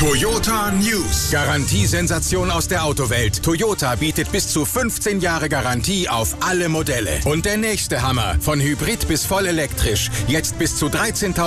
Toyota News. Garantiesensation aus der Autowelt. Toyota bietet bis zu 15 Jahre Garantie auf alle Modelle. Und der nächste Hammer. Von Hybrid bis voll elektrisch. Jetzt bis zu 13.000